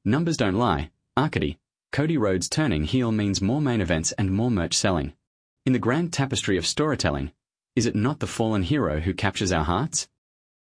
Numbers don't lie. Arcady. Cody Rhodes turning heel means more main events and more merch selling. In the grand tapestry of storytelling, is it not the fallen hero who captures our hearts?